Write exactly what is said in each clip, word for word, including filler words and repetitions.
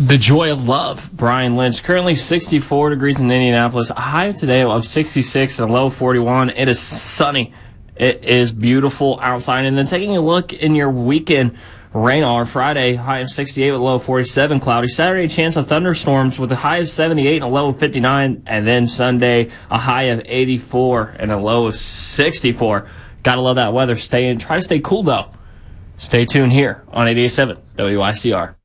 The Joy of Love, Brian Lynch. Currently sixty-four degrees in Indianapolis. A high today of sixty-six and a low of forty-one. It is sunny. It is beautiful outside. And then taking a look in your weekend, rain hour Friday, high of sixty-eight with a low of forty-seven. Cloudy. Saturday, chance of thunderstorms with a high of seventy-eight and a low of fifty-nine. And then Sunday, a high of eighty-four and a low of sixty-four. Gotta love that weather. Stay in. Try to stay cool, though. Stay tuned here on eighty-eight point seven W I C R.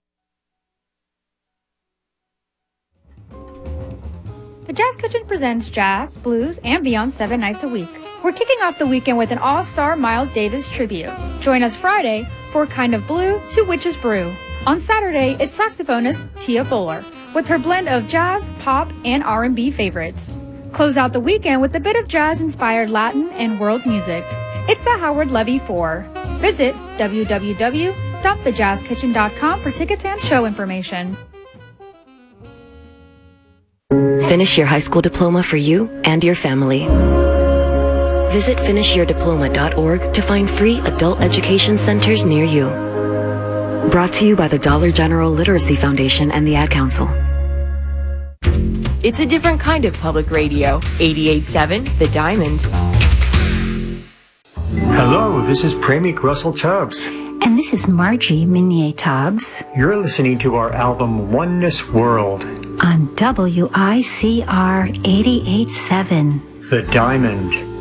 The Jazz Kitchen presents jazz, blues, and beyond seven nights a week. We're kicking off the weekend with an all-star Miles Davis tribute. Join us Friday for Kind of Blue to Witch's Brew. On Saturday, it's saxophonist Tia Fuller with her blend of jazz, pop, and R and B favorites. Close out the weekend with a bit of jazz-inspired Latin and world music. It's the Howard Levy Four. Visit w w w dot the jazz kitchen dot com for tickets and show information. Finish your high school diploma for you and your family. Visit finish your diploma dot org to find free adult education centers near you. Brought to you by the Dollar General Literacy Foundation and the Ad Council. It's a different kind of public radio. eighty-eight point seven The Diamond. Hello, this is Premik Russell Tubbs. And this is Margie Minier Tubbs. You're listening to our album Oneness World on W I C R eighty-eight point seven The Diamond.